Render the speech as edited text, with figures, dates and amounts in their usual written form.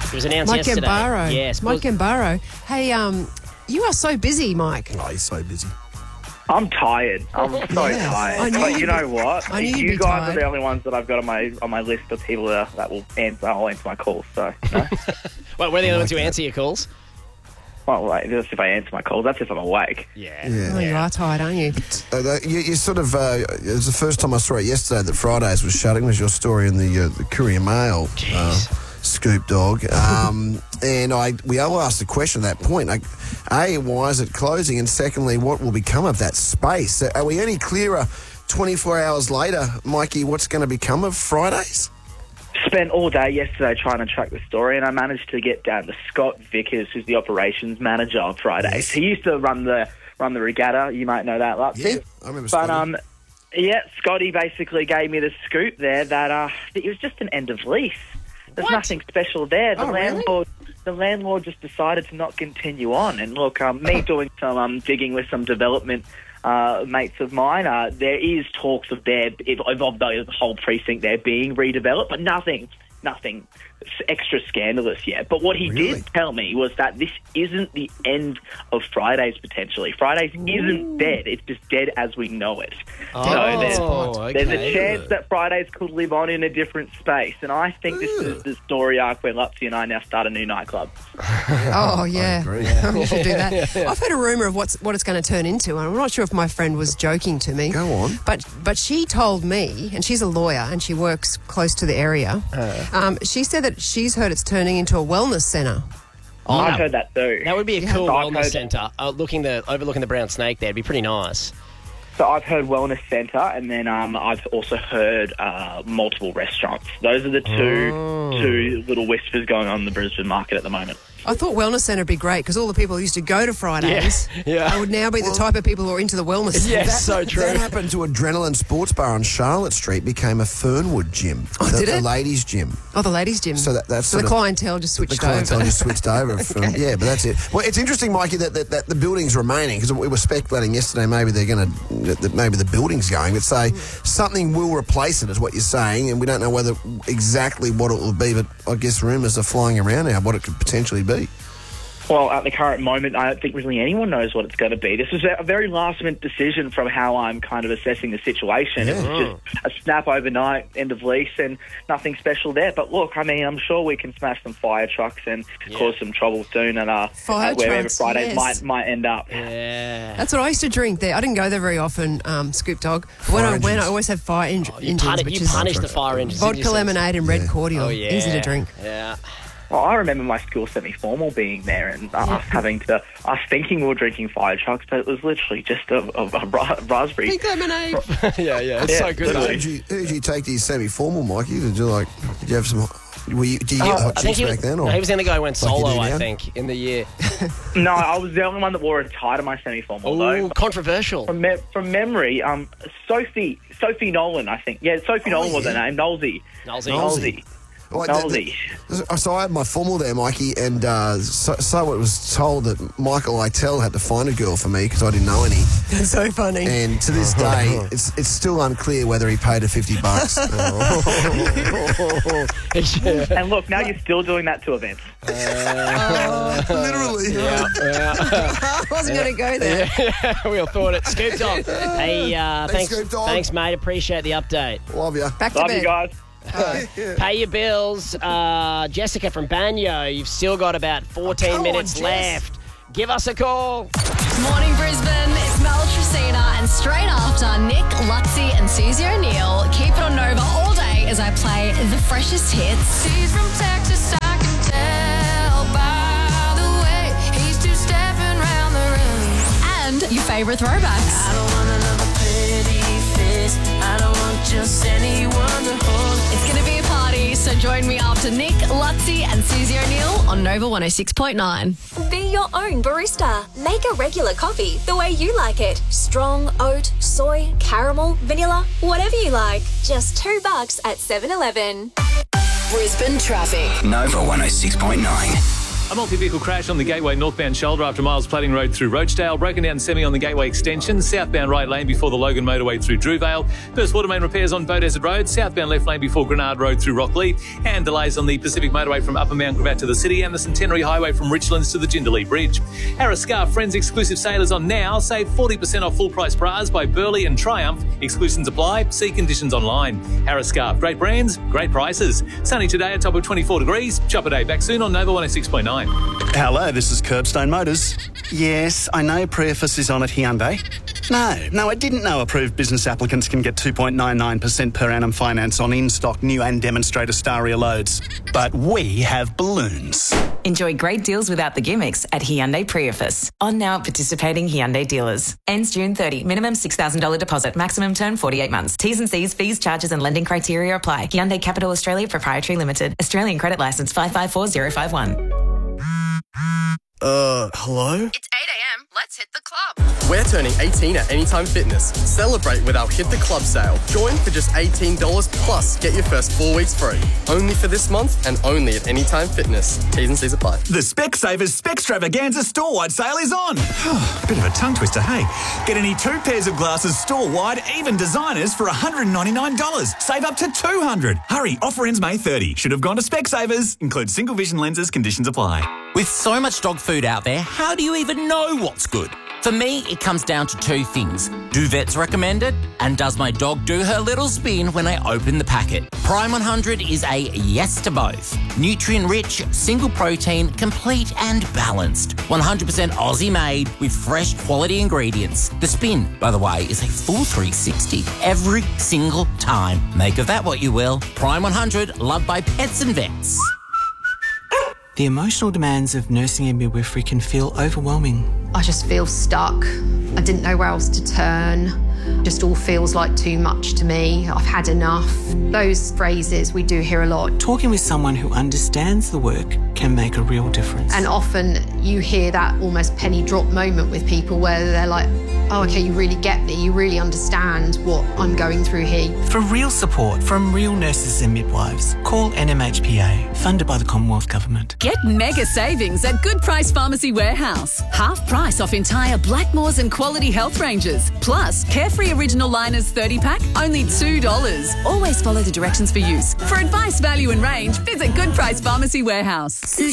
It was announced Mike yesterday. Gambaro. Yes. Mike Gambaro. Hey, you are so busy, Mike. Oh, he's so busy. I'm tired. I'm so tired. I knew But you'd you know what? I knew you'd You be guys tired. are the only ones that I've got on my list of people that will answer. I'll answer my calls. So, no? Well, we're the only ones who answer your calls. Well, like, just if I answer my calls, that's if I'm awake. Yeah. Oh, you are tired, aren't you? You sort of, it was the first time I saw it yesterday that Fridays was shutting, was your story in the Courier Mail, Scoop Dog. And we all asked the question at that point, like, A, why is it closing? And secondly, what will become of that space? Are we any clearer 24 hours later, Mikey, what's going to become of Fridays? Spent all day yesterday trying to track the story, and I managed to get down to Scott Vickers, who's the operations manager on Fridays. Yes. He used to run the regatta. You might know that, Lutzy. Yeah, I remember But Scotty. Scotty basically gave me the scoop there that it was just an end of lease. There's nothing special there. The landlord just decided to not continue on. And look, me doing some digging with some development mates of mine, there is talks of the whole precinct there being redeveloped, but nothing extra scandalous yet. But what he did tell me was that this isn't the end of Fridays potentially. Fridays isn't dead. It's just dead as we know it. There's a chance that Fridays could live on in a different space. And I think this is the story arc where Lutzy and I now start a new nightclub. Oh, yeah. I agree. We should do that. I've heard a rumour of what it's going to turn into, and I'm not sure if my friend was joking to me. Go on. But she told me, and she's a lawyer and she works close to the area, she said that she's heard it's turning into a wellness centre. I've heard that too. That would be a cool I've wellness heard- centre. Overlooking the Brown Snake there. It'd be pretty nice. So I've heard wellness centre, and then I've also heard multiple restaurants. Those are the two little whispers going on in the Brisbane market at the moment. I thought wellness centre would be great because all the people who used to go to Fridays would now be the type of people who are into the wellness centre. Yes, so true. That happened to Adrenaline Sports Bar on Charlotte Street, became a Fernwood gym. Did it? The ladies' gym. Oh, the ladies' gym. So that's so the clientele just switched The clientele over. just switched over. From, Yeah, but that's it. Well, it's interesting, Mikey, that the building's remaining, because we were speculating yesterday maybe maybe the building's going, but say something will replace it is what you're saying, and we don't know whether exactly what it will be, but I guess rumours are flying around now what it could potentially be. Well, at the current moment, I don't think really anyone knows what it's going to be. This is a very last-minute decision from how I'm kind of assessing the situation. Yeah. It was just a snap overnight, end of lease, and nothing special there. But look, I mean, I'm sure we can smash some fire trucks and cause some trouble soon, and Fire wherever trucks, Fridays yes. might end up. Yeah. That's what I used to drink there. I didn't go there very often, Scoop Dog. When I went, I always had fire engines, You which is punish the fire engines. didn't you, vodka, Sis? lemonade and red cordial. Oh, yeah. Easy to drink. Yeah. Well, I remember my school semi-formal being there, and us thinking we were drinking fire trucks, but it was literally just a raspberry. Pink lemonade. yeah. It's so good. literally. Who did you take to your semi-formal, Mikey? Did you have some... Did you get hot I think chicks back then? Or? he was the only guy who went Like you solo, do I now? think, in the year. No, I was the only one that wore a tie to my semi-formal, though. Oh, controversial. From memory, Sophie Nolan, I think. Yeah, Sophie Nolan was her name. Nolsey. Well, Nolsey. So I had my formal there, Mikey, and so it was told that Michael Lytell had to find a girl for me because I didn't know any. That's so funny. And to this day, it's still unclear whether he paid her $50. And look, now you're still doing that to events. Literally. I wasn't going to go there. We all thought it. Scoop Dog. Hey, thanks, Scoop Dog. thanks, mate. Appreciate the update. Love you. Back to Love bed. you guys. Pay your bills. Jessica from Banyo, you've still got about 14 come minutes on, Jess. left. Give us a call. Morning Brisbane, it's Mel Tracina, and straight after Nick, Lutzy and Susie O'Neill. Keep it on Nova all day as I play the freshest hits. He's from Texas, I can tell by the way he's two-stepping round the room. And your favourite throwbacks. I don't want another pretty face. I don't want just anyone to hold. It's going to be a party, so join me after Nick, Lutzy and Susie O'Neill on Nova 106.9. Be your own barista. Make a regular coffee the way you like it. Strong, oat, soy, caramel, vanilla, whatever you like. Just $2 at 7-Eleven. Brisbane traffic. Nova 106.9. A multi-vehicle crash on the Gateway northbound shoulder after Miles Plating Road through Roachdale. Broken down semi on the Gateway extension. Southbound right lane before the Logan motorway through Drewvale. First water main repairs on Bow Desert Road. Southbound left lane before Grenard Road through Rockley. And delays on the Pacific motorway from Upper Mount Gravatt to the city and the Centenary Highway from Richlands to the Jindalee Bridge. Harris Scarf Friends exclusive sale is on now. Save 40% off full price bras by Burley and Triumph. Exclusions apply. See conditions online. Harris Scarf. Great brands, great prices. Sunny today at top of 24 degrees. Chopper day back soon on Nova 106.9. Hello, this is Curbstone Motors. Yes, I know Preface is on at Hyundai. No, I didn't know approved business applicants can get 2.99% per annum finance on in-stock new and demonstrator Staria loads. But we have balloons. Enjoy great deals without the gimmicks at Hyundai Preface. On now at participating Hyundai dealers. Ends June 30. Minimum $6,000 deposit. Maximum term 48 months. T's and C's, fees, charges and lending criteria apply. Hyundai Capital Australia Proprietary Limited. Australian Credit Licence 554051. Hello? It's 8 a.m. Let's hit the club. We're turning 18 at Anytime Fitness. Celebrate with our Hit the Club sale. Join for just $18 plus get your first 4 weeks free. Only for this month and only at Anytime Fitness. T's and C's apply. The Specsavers Specstravaganza store-wide sale is on. Bit of a tongue twister, hey? Get any 2 pairs of glasses store-wide, even designers, for $199. Save up to $200. Hurry, offer ends May 30. Should have gone to Specsavers. Includes single vision lenses, conditions apply. With so much dog food out there, how do you even know what's good? For me, it comes down to 2 things. Do vets recommend it? And does my dog do her little spin when I open the packet? Prime 100 is a yes to both. Nutrient-rich, single protein, complete and balanced. 100% Aussie made with fresh quality ingredients. The spin, by the way, is a full 360 every single time. Make of that what you will. Prime 100, loved by pets and vets. The emotional demands of nursing and midwifery can feel overwhelming. I just feel stuck. I didn't know where else to turn. Just all feels like too much to me. I've had enough. Those phrases we do hear a lot. Talking with someone who understands the work can make a real difference. And often you hear that almost penny drop moment with people where they're like, oh, okay, you really get me. You really understand what I'm going through here. For real support from real nurses and midwives, call NMHPA, funded by the Commonwealth Government. Get mega savings at Good Price Pharmacy Warehouse. Half price off entire Blackmores and Quality Health ranges. Plus, Carefree Original Liners 30-pack, only $2. Always follow the directions for use. For advice, value and range, visit Good Price Pharmacy Warehouse.